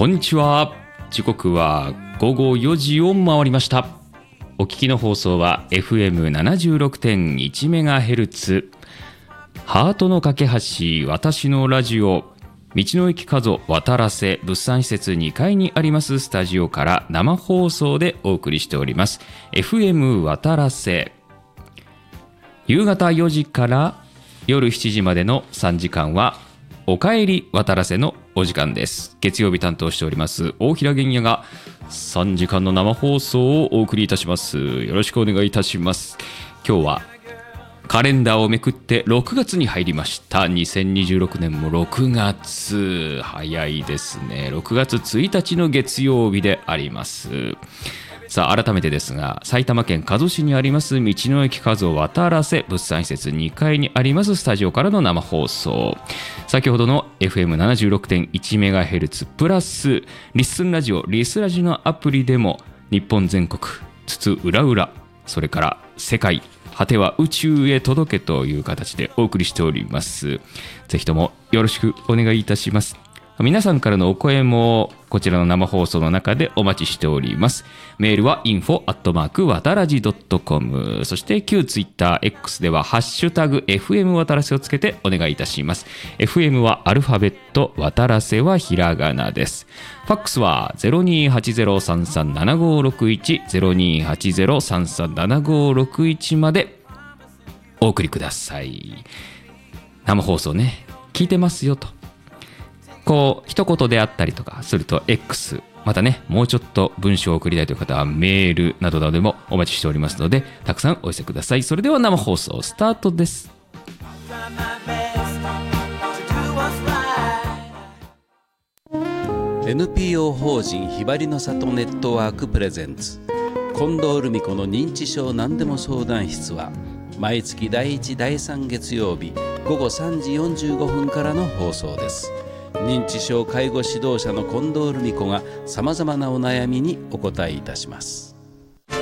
こんにちは。時刻は午後4時を回りました。お聞きの放送は FM76.1MHz ハートの架け橋私のラジオ、道の駅かぞ渡良瀬物産施設2階にありますスタジオから生放送でお送りしております FM 渡良瀬。夕方4時から夜7時までの3時間はおかえり渡良瀬のお時間です。月曜日担当しております大平玄也が3時間の生放送をお送りいたします。よろしくお願いいたします。今日はカレンダーをめくって6月に入りました。2026年も6月、早いですね。6月1日の月曜日であります。さあ、改めてですが、埼玉県加須市にあります道の駅かぞ渡良瀬物産施設2階にありますスタジオからの生放送、先ほどの FM76.1MHz プラスリッスンラジオリスラジのアプリでも日本全国津々浦々、それから世界果ては宇宙へ届けという形でお送りしております。ぜひともよろしくお願いいたします。皆さんからのお声もこちらの生放送の中でお待ちしております。メールは info@wataraji.com、 そして旧 TwitterX ではハッシュタグ FM 渡良瀬をつけてお願いいたします。 FM はアルファベット、渡良瀬はひらがなです。ファックスは 0280337561 0280337561 までお送りください。生放送ね、聞いてますよとこう一言であったりとかすると X、 またね、もうちょっと文章を送りたいという方はメールなどでもお待ちしておりますので、たくさんお寄せください。それでは生放送スタートです。 NPO 法人ひばりの里ネットワークプレゼンツ近藤留美子の認知症何でも相談室は毎月第1第3月曜日午後3時45分からの放送です。認知症介護指導者の近藤留美子がさまざまなお悩みにお答えいたします。